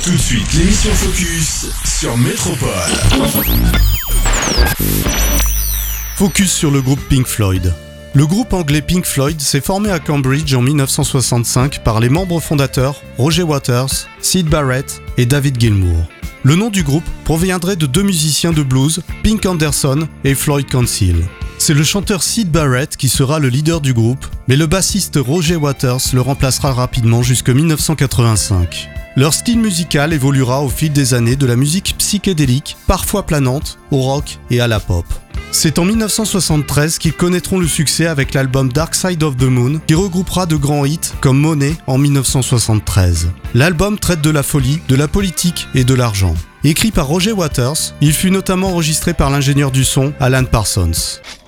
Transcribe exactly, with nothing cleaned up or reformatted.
Tout de suite, l'émission Focus sur Métropole. Focus sur le groupe Pink Floyd. Le groupe anglais Pink Floyd s'est formé à Cambridge en dix-neuf cent soixante-cinq par les membres fondateurs Roger Waters, Syd Barrett et David Gilmour. Le nom du groupe proviendrait de deux musiciens de blues, Pink Anderson et Floyd Council. C'est le chanteur Syd Barrett qui sera le leader du groupe, mais le bassiste Roger Waters le remplacera rapidement jusqu'en dix-neuf cent quatre-vingt-cinq. Leur style musical évoluera au fil des années de la musique psychédélique, parfois planante, au rock et à la pop. C'est en dix-neuf cent soixante-treize qu'ils connaîtront le succès avec l'album Dark Side of the Moon, qui regroupera de grands hits comme Money en dix-neuf cent soixante-treize. L'album traite de la folie, de la politique et de l'argent. Écrit par Roger Waters, il fut notamment enregistré par l'ingénieur du son Alan Parsons.